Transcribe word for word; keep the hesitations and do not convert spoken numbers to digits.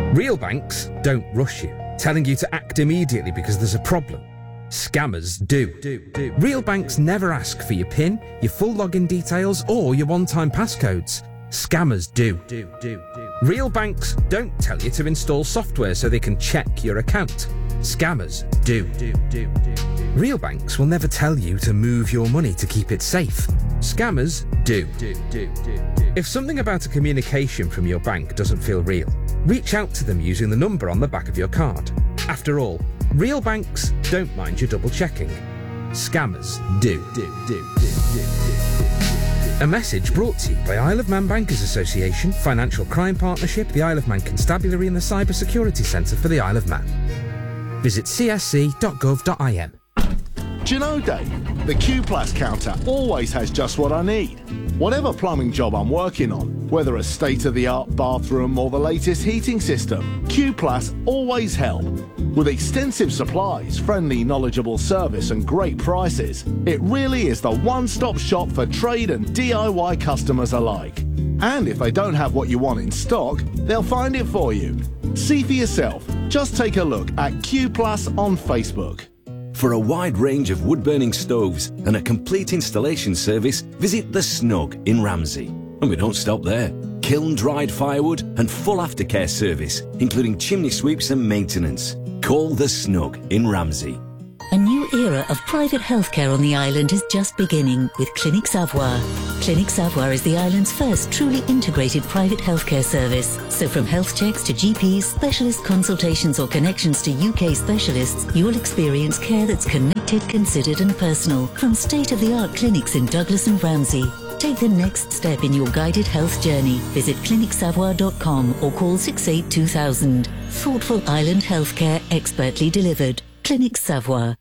Real banks don't rush you, telling you to act immediately because there's a problem. Scammers do. do, do. Real banks never ask for your PIN, your full login details, or your one-time passcodes. Scammers do. do, do, do. Real banks don't tell you to install software so they can check your account. Scammers do. do, do, do, do. Real banks will never tell you to move your money to keep it safe. Scammers do. do, do, do, do. If something about a communication from your bank doesn't feel real, reach out to them using the number on the back of your card. After all, real banks don't mind you double-checking. Scammers do. do, do, do, do, do. A message brought to you by Isle of Man Bankers Association, Financial Crime Partnership, the Isle of Man Constabulary and the Cyber Security Centre for the Isle of Man. Visit c s c dot gov dot i m. Do you know, Dave, the Q Plus counter always has just what I need. Whatever plumbing job I'm working on, whether a state-of-the-art bathroom or the latest heating system, Q Plus always help. With extensive supplies, friendly, knowledgeable service and great prices, it really is the one-stop shop for trade and D I Y customers alike. And if they don't have what you want in stock, they'll find it for you. See for yourself. Just take a look at Q Plus on Facebook. For a wide range of wood-burning stoves and a complete installation service, visit The Snug in Ramsey. And we don't stop there. Kiln-dried firewood and full aftercare service, including chimney sweeps and maintenance. Call The Snug in Ramsey. A new era of private healthcare on the island is just beginning with Clinic Savoir. Clinic Savoir is the island's first truly integrated private healthcare service. So from health checks to G Ps, specialist consultations or connections to U K specialists, you'll experience care that's connected, considered and personal from state-of-the-art clinics in Douglas and Ramsey. Take the next step in your guided health journey. Visit clinic savoir dot com or call six eight two thousand. Thoughtful island healthcare expertly delivered. Clinic Savoir.